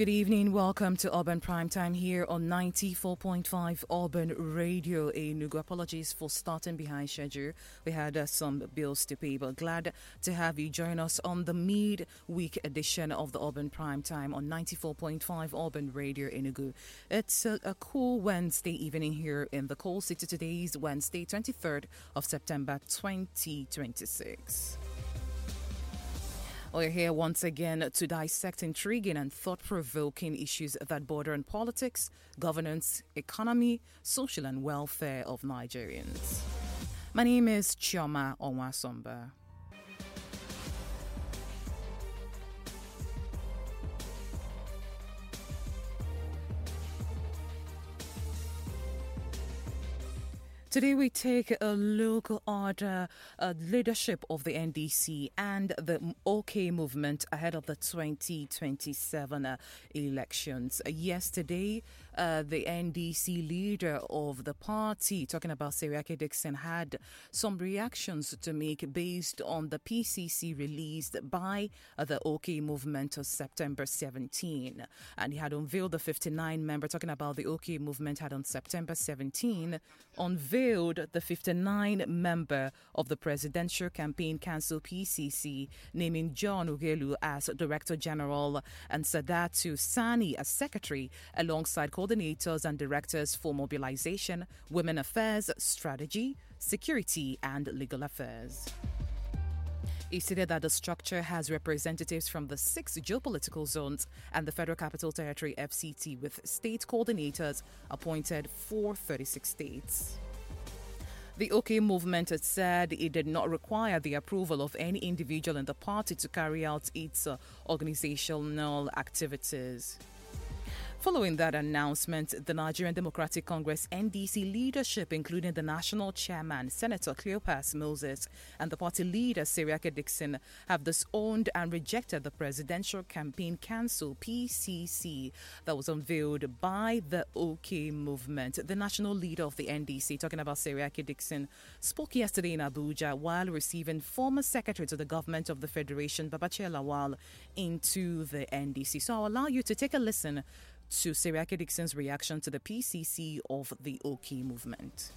Good evening. Welcome to Urban Primetime here on 94.5 Urban Radio Enugu. Apologies for starting behind schedule. We had some bills to pay, but glad to have you join us on the mid-week edition of the Urban Primetime on 94.5 Urban Radio Enugu. It's a cool Wednesday evening here in the coal city. Today is Wednesday, 23rd of September 2026. We're here once again to dissect intriguing and thought-provoking issues that border on politics, governance, economy, social and welfare of Nigerians. My name is Chioma Onwasomba. Today we take a look at leadership of the NDC and the OK movement ahead of the 2027 elections. Yesterday, the NDC leader of the party, talking about Seriake Dickson, had some reactions to make based on the PCC released by the OK movement of September 17. And he had unveiled the 59 member, talking about the OK movement had on September 17, unveiled the 59 member of the Presidential Campaign Council PCC, naming John Ugelu as Director General and Sadatu Sani as Secretary, alongside coordinators and directors for mobilization, women affairs, strategy, security and legal affairs. He stated that the structure has representatives from the 6 geopolitical zones and the Federal Capital Territory FCT, with state coordinators appointed for 36 states. The OK movement had said it did not require the approval of any individual in the party to carry out its organizational activities. Following that announcement, the Nigerian Democratic Congress NDC leadership, including the national chairman, Senator Cleopas Moses, and the party leader, Seriake Dickson, have disowned and rejected the Presidential Campaign Council, PCC, that was unveiled by the OK movement. The national leader of the NDC, talking about Seriake Dickson, spoke yesterday in Abuja while receiving former Secretary to the Government of the Federation, Babachir Lawal, into the NDC. So I'll allow you to take a listen to Seriake Dickson's reaction to the PCC of the OK movement.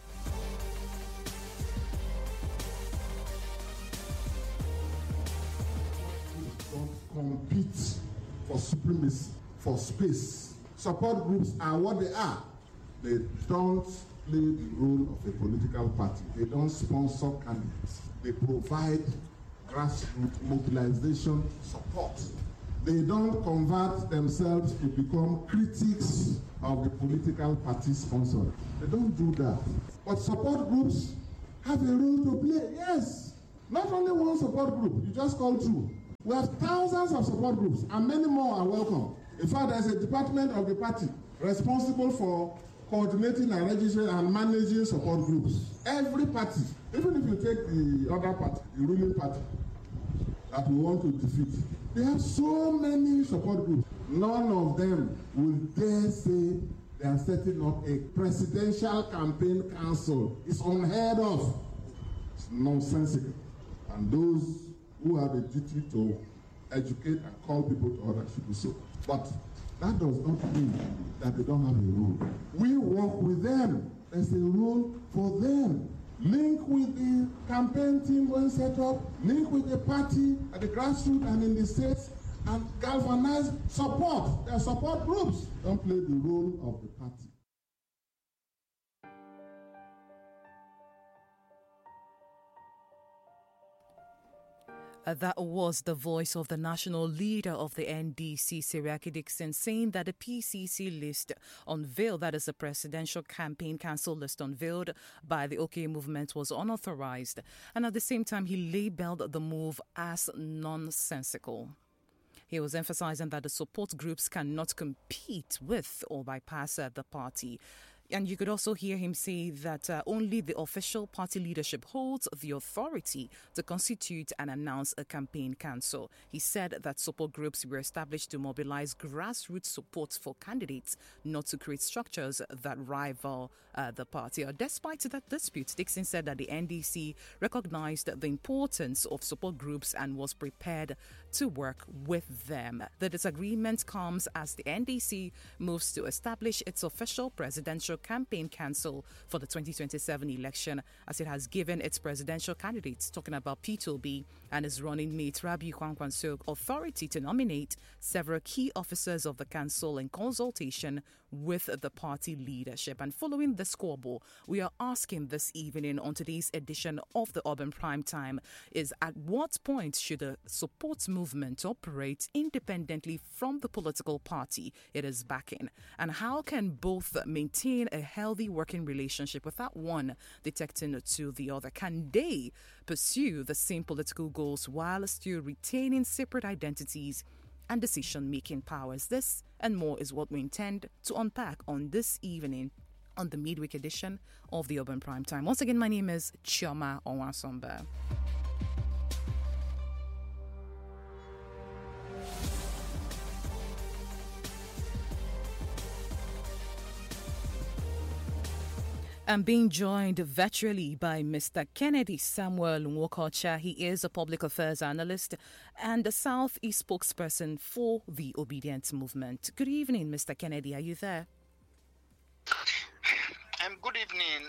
Don't compete for supremacy, for space. Support groups are what they are. They don't play the role of a political party. They don't sponsor candidates. They provide grassroots mobilization support. They don't convert themselves to become critics of the political party sponsor. They don't do that. But support groups have a role to play. Yes. Not only one support group. You just call 2. We have thousands of support groups and many more are welcome. In fact, there's a department of the party responsible for coordinating and registering and managing support groups. Every party, even if you take the other party, the ruling party, that we want to defeat, they have so many support groups. None of them will dare say they are setting up a presidential campaign council. It's unheard of. It's nonsensical. And those who have a duty to educate and call people to order should do so. But that does not mean that they don't have a role. We work with them. There's a role for them. Link with the campaign team when set up, link with the party at the grassroots and in the states, and galvanize support. Their support groups don't play the role of the party. That was the voice of the national leader of the NDC, Seriake Dickson, saying that the PCC list unveiled, that is the Presidential Campaign Council list unveiled by the OK movement, was unauthorized. And at the same time, he labeled the move as nonsensical. He was emphasizing that the support groups cannot compete with or bypass the party. And you could also hear him say that only the official party leadership holds the authority to constitute and announce a campaign council. He said that support groups were established to mobilize grassroots support for candidates, not to create structures that rival the party. Despite that dispute, Dixon said that the NDC recognized the importance of support groups and was prepared to work with them. The disagreement comes as the NDC moves to establish its official presidential campaign council for the 2027 election, as it has given its presidential candidates, talking about Peter Obi and his running mate Rabiu Kwankwaso, authority to nominate several key officers of the council in consultation with the party leadership. And following the scoreboard, we are asking this evening on today's edition of the Urban Prime Time is, at what point should a support movement operate independently from the political party it is backing? And how can both maintain a healthy working relationship without one detecting to the other? Can they pursue the same political goals while still retaining separate identities and decision-making powers? This and more is what we intend to unpack on this evening on the midweek edition of the Urban Prime Time. Once again, my name is Chioma Onwasomba. I'm being joined virtually by Mr. Kennedy Samuel Nwokocha. He is a public affairs analyst and a Southeast spokesperson for the Obedient Movement. Good evening, Mr. Kennedy. Are you there? Good evening.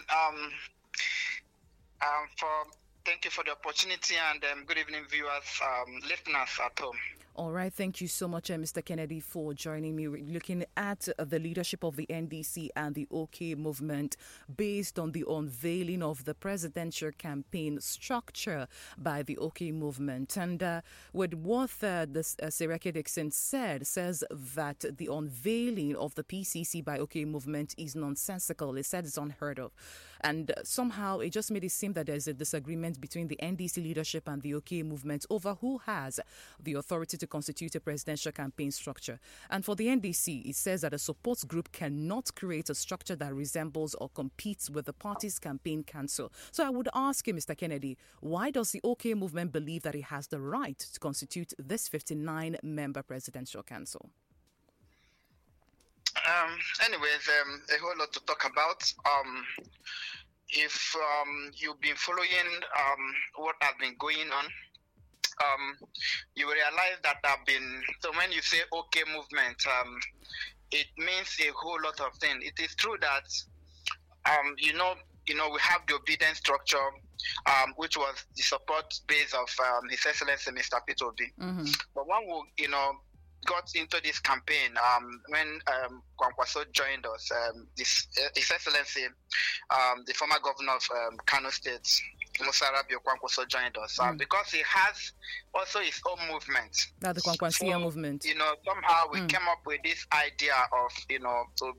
Thank you for the opportunity, and good evening, viewers, listeners at home. All right. Thank you so much, Mr. Kennedy, for joining me. We're looking at the leadership of the NDC and the OK movement based on the unveiling of the presidential campaign structure by the OK movement. And with what Sereke Dixon says that the unveiling of the PCC by OK movement is nonsensical. It said it's unheard of. And somehow it just made it seem that there's a disagreement between the NDC leadership and the OK movement over who has the authority to constitute a presidential campaign structure. And for the NDC, it says that a support group cannot create a structure that resembles or competes with the party's campaign council. So I would ask you, Mr. Kennedy, why does the OK movement believe that it has the right to constitute this 59-member presidential council? Anyways, a whole lot to talk about. If you've been following what has been going on, you will realize that so when you say OK movement, it means a whole lot of things. It is true that, we have the obedient structure, which was the support base of His Excellency Mr. Peter Obi. Mm-hmm. But when we, got into this campaign, when Kwankwaso joined us, His Excellency, the former governor of Kano State, Musa Rabiu Kwankwaso joined us, because he has also his own movement. The Kwankwasia movement. Somehow we came up with this idea of, to